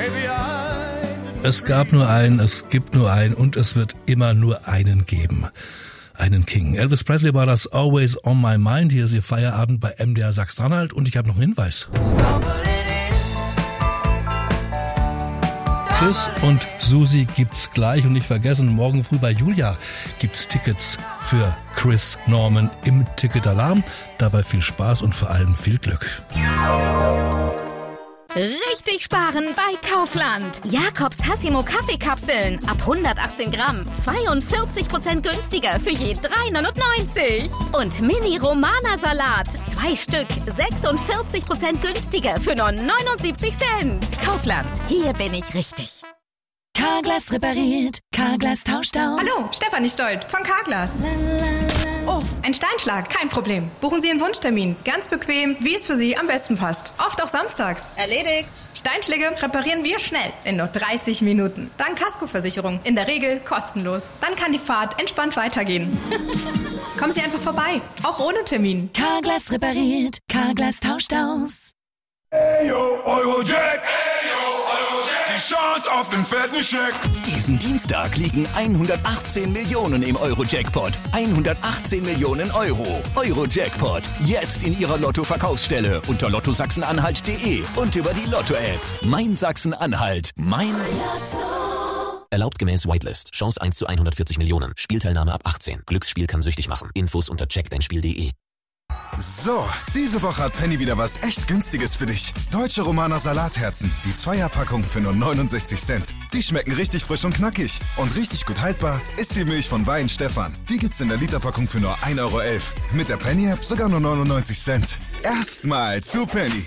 Es gab nur einen, es gibt nur einen und es wird immer nur einen geben. Einen King. Elvis Presley war das Always on My Mind. Hier ist Ihr Feierabend bei MDR Sachsen-Anhalt und ich habe noch einen Hinweis. Chris und Susi gibt's gleich und nicht vergessen, morgen früh bei Julia gibt's Tickets für Chris Norman im Ticketalarm. Dabei viel Spaß und vor allem viel Glück. Richtig sparen bei Kaufland. Jakobs Tassimo Kaffeekapseln ab 118 Gramm. 42% günstiger für je 3,99. Und Mini Romana Salat. 2 Stück. 46% günstiger für nur 79 Cent. Kaufland. Hier bin ich richtig. Carglass repariert. Carglass tauscht aus. Hallo, Stefanie Stolt von Carglass. Oh, ein Steinschlag, kein Problem. Buchen Sie einen Wunschtermin. Ganz bequem, wie es für Sie am besten passt. Oft auch samstags. Erledigt. Steinschläge reparieren wir schnell, in nur 30 Minuten. Dank Kaskoversicherung, in der Regel kostenlos. Dann kann die Fahrt entspannt weitergehen. Kommen Sie einfach vorbei, auch ohne Termin. Carglass repariert. Carglass tauscht aus. Hey yo, Eurojack. Hey yo, Eurojack. Die Chance auf den fetten Scheck. Diesen Dienstag liegen 118 Millionen im Euro-Jackpot. 118 Millionen Euro. Euro-Jackpot. Jetzt in Ihrer Lotto-Verkaufsstelle unter lottosachsenanhalt.de und über die Lotto-App. Mein Sachsen-Anhalt. Mein Lotto. Erlaubt gemäß Whitelist. Chance 1 zu 140 Millionen. Spielteilnahme ab 18. Glücksspiel kann süchtig machen. Infos unter checkdeinspiel.de. So, diese Woche hat Penny wieder was echt Günstiges für dich. Deutsche Romaner Salatherzen. Die 2er-Packung für nur 69 Cent. Die schmecken richtig frisch und knackig. Und richtig gut haltbar ist die Milch von Wein Stefan. Die gibt's in der Literpackung für nur 1,11 Euro. Mit der Penny-App sogar nur 99 Cent. Erstmal zu Penny.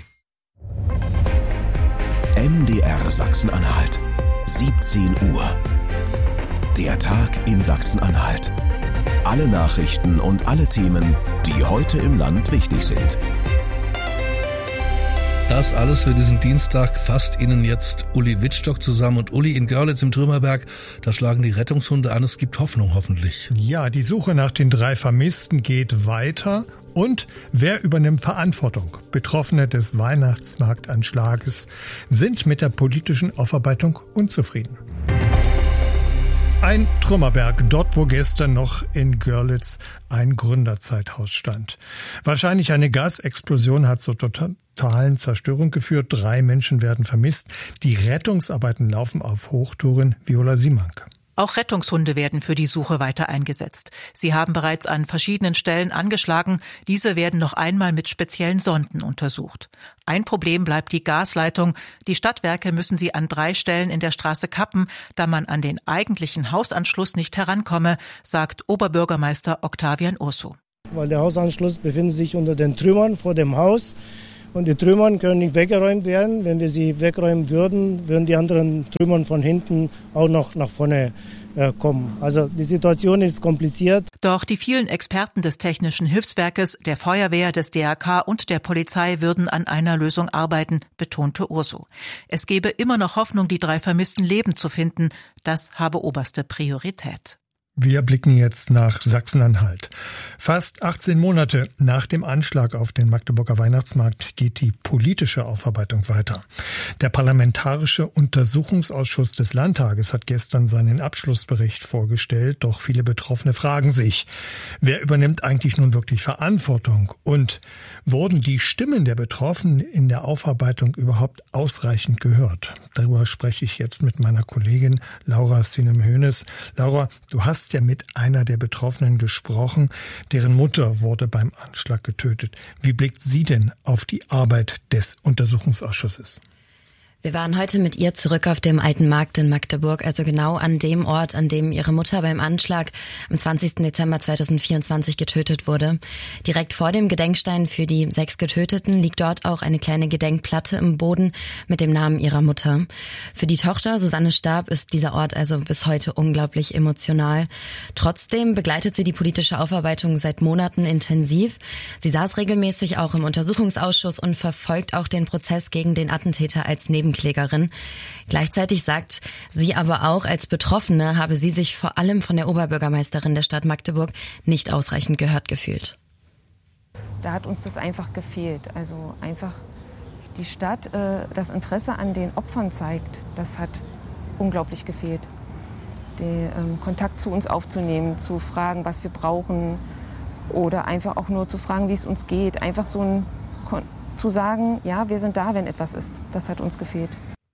MDR Sachsen-Anhalt. 17 Uhr. Der Tag in Sachsen-Anhalt. Alle Nachrichten und alle Themen, die heute im Land wichtig sind. Das alles für diesen Dienstag fasst Ihnen jetzt Uli Wittstock zusammen. Und Uli, in Görlitz im Trümmerberg, da schlagen die Rettungshunde an. Es gibt Hoffnung, hoffentlich. Ja, die Suche nach den 3 Vermissten geht weiter. Und wer übernimmt Verantwortung? Betroffene des Weihnachtsmarktanschlages sind mit der politischen Aufarbeitung unzufrieden. Ein Trümmerberg, dort wo gestern noch in Görlitz ein Gründerzeithaus stand. Wahrscheinlich eine Gasexplosion hat zur totalen Zerstörung geführt. 3 Menschen werden vermisst. Die Rettungsarbeiten laufen auf Hochtouren. Viola Simank. Auch Rettungshunde werden für die Suche weiter eingesetzt. Sie haben bereits an verschiedenen Stellen angeschlagen. Diese werden noch einmal mit speziellen Sonden untersucht. Ein Problem bleibt die Gasleitung. Die Stadtwerke müssen sie an 3 Stellen in der Straße kappen, da man an den eigentlichen Hausanschluss nicht herankomme, sagt Oberbürgermeister Octavian Urso. Weil der Hausanschluss befindet sich unter den Trümmern vor dem Haus. Und die Trümmern können nicht weggeräumt werden. Wenn wir sie wegräumen würden, würden die anderen Trümmern von hinten auch noch nach vorne kommen. Also die Situation ist kompliziert. Doch die vielen Experten des Technischen Hilfswerkes, der Feuerwehr, des DRK und der Polizei würden an einer Lösung arbeiten, betonte Urso. Es gebe immer noch Hoffnung, die 3 Vermissten lebend zu finden. Das habe oberste Priorität. Wir blicken jetzt nach Sachsen-Anhalt. Fast 18 Monate nach dem Anschlag auf den Magdeburger Weihnachtsmarkt geht die politische Aufarbeitung weiter. Der Parlamentarische Untersuchungsausschuss des Landtages hat gestern seinen Abschlussbericht vorgestellt, doch viele Betroffene fragen sich, wer übernimmt eigentlich nun wirklich Verantwortung und wurden die Stimmen der Betroffenen in der Aufarbeitung überhaupt ausreichend gehört? Darüber spreche ich jetzt mit meiner Kollegin Laura Sinem-Hoeneß. Laura, du hast ja mit einer der Betroffenen gesprochen, deren Mutter wurde beim Anschlag getötet. Wie blickt sie denn auf die Arbeit des Untersuchungsausschusses? Wir waren heute mit ihr zurück auf dem Alten Markt in Magdeburg, also genau an dem Ort, an dem ihre Mutter beim Anschlag am 20. Dezember 2024 getötet wurde. Direkt vor dem Gedenkstein für die 6 Getöteten liegt dort auch eine kleine Gedenkplatte im Boden mit dem Namen ihrer Mutter. Für die Tochter Susanne Stab ist dieser Ort also bis heute unglaublich emotional. Trotzdem begleitet sie die politische Aufarbeitung seit Monaten intensiv. Sie saß regelmäßig auch im Untersuchungsausschuss und verfolgt auch den Prozess gegen den Attentäter als Nebenklägerin. Gleichzeitig sagt sie aber auch, als Betroffene habe sie sich vor allem von der Oberbürgermeisterin der Stadt Magdeburg nicht ausreichend gehört gefühlt. Da hat uns das einfach gefehlt. Also einfach die Stadt das Interesse an den Opfern zeigt, das hat unglaublich gefehlt. Den Kontakt zu uns aufzunehmen, zu fragen, was wir brauchen oder einfach auch nur zu fragen, wie es uns geht. Einfach zu sagen, ja, wir sind da, wenn etwas ist. Das hat uns gefehlt.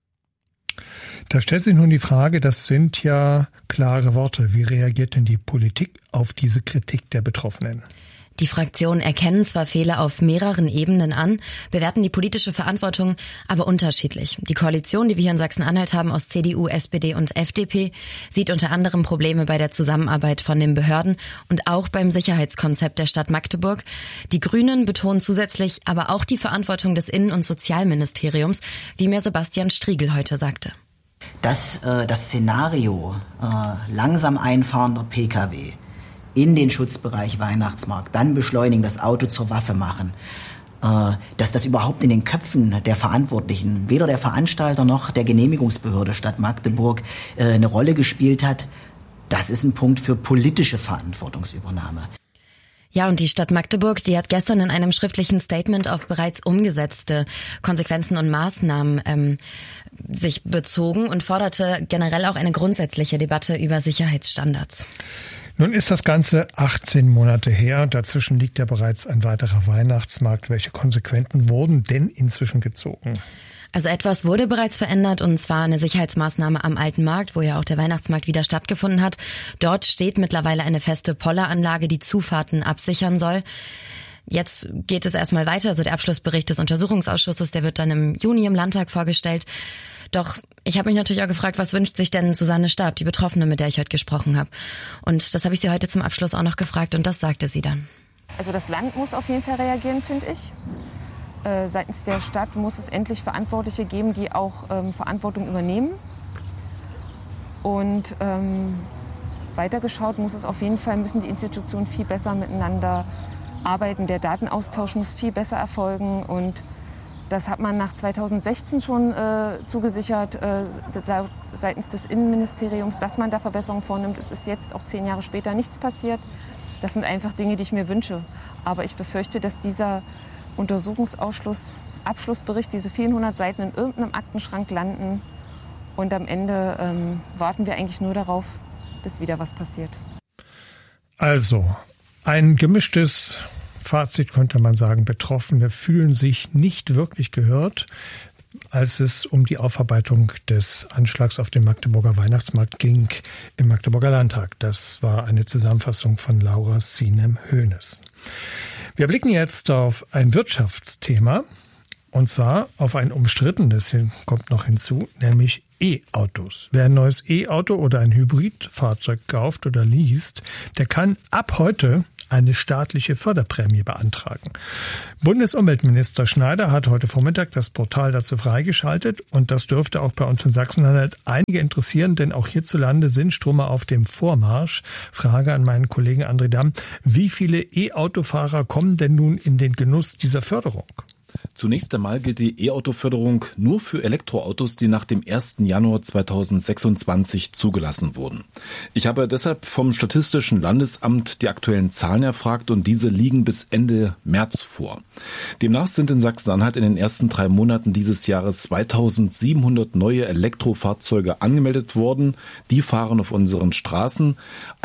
Da stellt sich nun die Frage, das sind ja klare Worte. Wie reagiert denn die Politik auf diese Kritik der Betroffenen? Die Fraktionen erkennen zwar Fehler auf mehreren Ebenen an, bewerten die politische Verantwortung aber unterschiedlich. Die Koalition, die wir hier in Sachsen-Anhalt haben aus CDU, SPD und FDP, sieht unter anderem Probleme bei der Zusammenarbeit von den Behörden und auch beim Sicherheitskonzept der Stadt Magdeburg. Die Grünen betonen zusätzlich aber auch die Verantwortung des Innen- und Sozialministeriums, wie mir Sebastian Striegel heute sagte. Dass das Szenario langsam einfahrender Pkw in den Schutzbereich Weihnachtsmarkt, dann beschleunigen, das Auto zur Waffe machen, dass das überhaupt in den Köpfen der Verantwortlichen, weder der Veranstalter noch der Genehmigungsbehörde Stadt Magdeburg eine Rolle gespielt hat, das ist ein Punkt für politische Verantwortungsübernahme. Ja, und die Stadt Magdeburg, die hat gestern in einem schriftlichen Statement auf bereits umgesetzte Konsequenzen und Maßnahmen sich bezogen und forderte generell auch eine grundsätzliche Debatte über Sicherheitsstandards. Nun ist das Ganze 18 Monate her. Dazwischen liegt ja bereits ein weiterer Weihnachtsmarkt. Welche Konsequenzen wurden denn inzwischen gezogen? Also etwas wurde bereits verändert, und zwar eine Sicherheitsmaßnahme am Alten Markt, wo ja auch der Weihnachtsmarkt wieder stattgefunden hat. Dort steht mittlerweile eine feste Polleranlage, die Zufahrten absichern soll. Jetzt geht es erstmal weiter. Also der Abschlussbericht des Untersuchungsausschusses, der wird dann im Juni im Landtag vorgestellt. Doch ich habe mich natürlich auch gefragt, was wünscht sich denn Susanne Stab, die Betroffene, mit der ich heute gesprochen habe. Und das habe ich sie heute zum Abschluss auch noch gefragt, und das sagte sie dann. Also das Land muss auf jeden Fall reagieren, finde ich. Seitens der Stadt muss es endlich Verantwortliche geben, die auch Verantwortung übernehmen. Und weitergeschaut müssen die Institutionen viel besser miteinander arbeiten. Der Datenaustausch muss viel besser erfolgen, und das hat man nach 2016 schon zugesichert seitens des Innenministeriums, dass man da Verbesserungen vornimmt. Es ist jetzt auch 10 Jahre später nichts passiert. Das sind einfach Dinge, die ich mir wünsche. Aber ich befürchte, dass dieser Abschlussbericht, diese vielen 100 Seiten in irgendeinem Aktenschrank landen, und am Ende warten wir eigentlich nur darauf, bis wieder was passiert. Also, ein gemischtes Fazit könnte man sagen. Betroffene fühlen sich nicht wirklich gehört, als es um die Aufarbeitung des Anschlags auf den Magdeburger Weihnachtsmarkt ging im Magdeburger Landtag. Das war eine Zusammenfassung von Laura Sinem-Hoeneß. Wir blicken jetzt auf ein Wirtschaftsthema, und zwar auf ein umstrittenes, kommt noch hinzu, nämlich E-Autos. Wer ein neues E-Auto oder ein Hybridfahrzeug kauft oder least, der kann ab heute eine staatliche Förderprämie beantragen. Bundesumweltminister Schneider hat heute Vormittag das Portal dazu freigeschaltet, und das dürfte auch bei uns in Sachsen-Anhalt einige interessieren, denn auch hierzulande sind Stromer auf dem Vormarsch. Frage an meinen Kollegen André Damm: Wie viele E-Autofahrer kommen denn nun in den Genuss dieser Förderung? Zunächst einmal gilt die E-Auto-Förderung nur für Elektroautos, die nach dem 1. Januar 2026 zugelassen wurden. Ich habe deshalb vom Statistischen Landesamt die aktuellen Zahlen erfragt, und diese liegen bis Ende März vor. Demnach sind in Sachsen-Anhalt in den ersten 3 Monaten dieses Jahres 2700 neue Elektrofahrzeuge angemeldet worden. Die fahren auf unseren Straßen.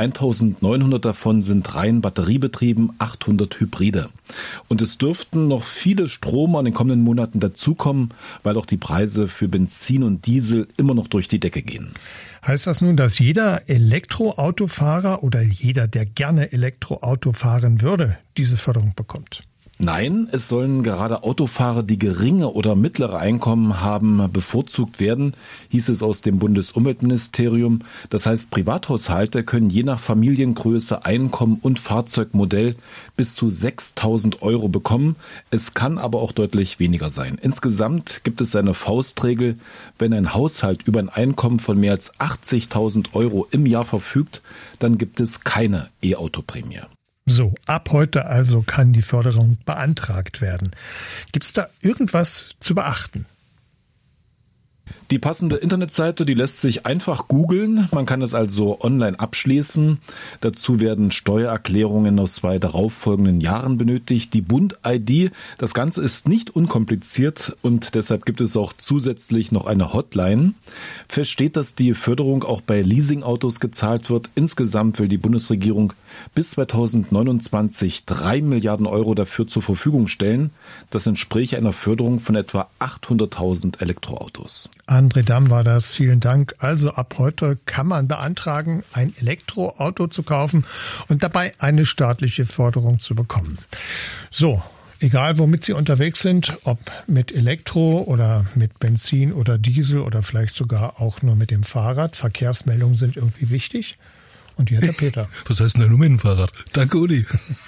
1900 davon sind rein batteriebetrieben, 800 Hybride. Und es dürften noch viele Strom in den kommenden Monaten dazukommen, weil auch die Preise für Benzin und Diesel immer noch durch die Decke gehen. Heißt das nun, dass jeder Elektroautofahrer oder jeder, der gerne Elektroauto fahren würde, diese Förderung bekommt? Nein, es sollen gerade Autofahrer, die geringe oder mittlere Einkommen haben, bevorzugt werden, hieß es aus dem Bundesumweltministerium. Das heißt, Privathaushalte können je nach Familiengröße, Einkommen und Fahrzeugmodell bis zu 6.000 € bekommen. Es kann aber auch deutlich weniger sein. Insgesamt gibt es eine Faustregel: Wenn ein Haushalt über ein Einkommen von mehr als 80.000 € im Jahr verfügt, dann gibt es keine E-Auto-Prämie. So, ab heute also kann die Förderung beantragt werden. Gibt es da irgendwas zu beachten? Die passende Internetseite, die lässt sich einfach googeln. Man kann es also online abschließen. Dazu werden Steuererklärungen aus 2 darauffolgenden Jahren benötigt. Die Bund-ID, das Ganze ist nicht unkompliziert und deshalb gibt es auch zusätzlich noch eine Hotline. Fest steht, dass die Förderung auch bei Leasingautos gezahlt wird. Insgesamt will die Bundesregierung bis 2029 3 Milliarden Euro dafür zur Verfügung stellen. Das entspräche einer Förderung von etwa 800.000 Elektroautos. André Damm war das, vielen Dank. Also ab heute kann man beantragen, ein Elektroauto zu kaufen und dabei eine staatliche Förderung zu bekommen. So, egal womit Sie unterwegs sind, ob mit Elektro oder mit Benzin oder Diesel oder vielleicht sogar auch nur mit dem Fahrrad, Verkehrsmeldungen sind irgendwie wichtig. Und hier ist der Peter. Was heißt denn nur mit dem Fahrrad? Danke, Uli.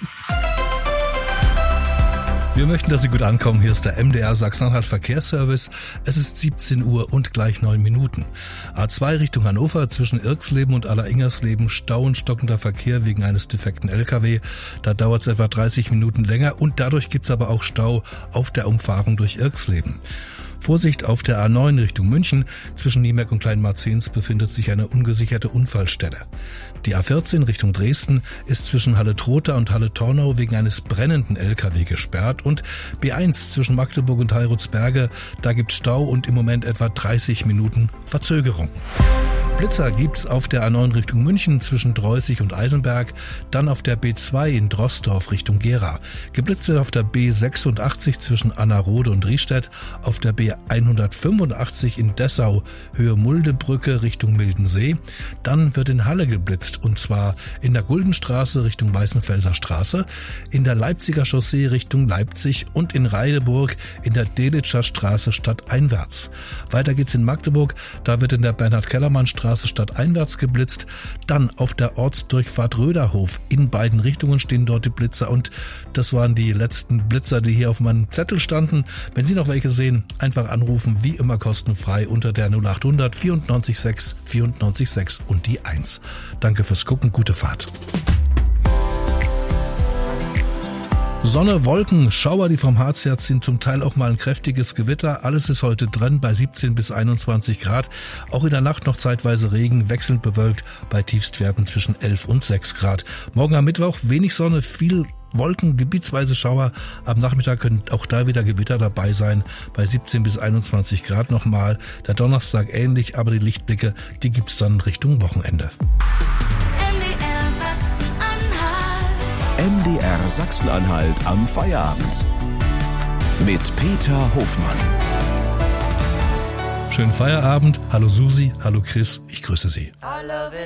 Wir möchten, dass Sie gut ankommen. Hier ist der MDR Sachsen-Anhalt Verkehrsservice. Es ist 17 Uhr und gleich 9 Minuten. A2 Richtung Hannover zwischen Irxleben und Aller-Ingersleben Stau und stockender Verkehr wegen eines defekten LKW. Da dauert es etwa 30 Minuten länger und dadurch gibt es aber auch Stau auf der Umfahrung durch Irxleben. Vorsicht auf der A9 Richtung München. Zwischen Niemerk und Kleinmarzens befindet sich eine ungesicherte Unfallstelle. Die A14 Richtung Dresden ist zwischen Halle-Trotha und Halle-Tornau wegen eines brennenden LKW gesperrt. Und B1 zwischen Magdeburg und Heilrutsberge, da gibt Stau und im Moment etwa 30 Minuten Verzögerung. Blitzer gibt's auf der A9 Richtung München zwischen Dreußig und Eisenberg, dann auf der B2 in Drossdorf Richtung Gera. Geblitzt wird auf der B86 zwischen Annerode und Riestedt, auf der B185 in Dessau Höhe Muldebrücke Richtung Mildensee. Dann wird in Halle geblitzt und zwar in der Guldenstraße Richtung Weißenfelser Straße, in der Leipziger Chaussee Richtung Leipzig und in Reideburg in der Delitscher Straße stadteinwärts. Weiter geht's in Magdeburg, da wird in der Bernhard-Kellermann-Straße stadteinwärts geblitzt, dann auf der Ortsdurchfahrt Röderhof. In beiden Richtungen stehen dort die Blitzer und das waren die letzten Blitzer, die hier auf meinem Zettel standen. Wenn Sie noch welche sehen, einfach anrufen, wie immer kostenfrei unter der 0800 94 6 94 6 und die 1. Danke fürs Gucken, gute Fahrt. Sonne, Wolken, Schauer, die vom Harz her ziehen, zum Teil auch mal ein kräftiges Gewitter. Alles ist heute drin bei 17 bis 21 Grad. Auch in der Nacht noch zeitweise Regen, wechselnd bewölkt bei Tiefstwerten zwischen 11 und 6 Grad. Morgen am Mittwoch wenig Sonne, viel Wolken, gebietsweise Schauer. Am Nachmittag können auch da wieder Gewitter dabei sein. Bei 17 bis 21 Grad nochmal. Der Donnerstag ähnlich, aber die Lichtblicke, die gibt's dann Richtung Wochenende. MDR Sachsen-Anhalt am Feierabend. Mit Peter Hofmann. Schönen Feierabend. Hallo Susi, hallo Chris, ich grüße Sie.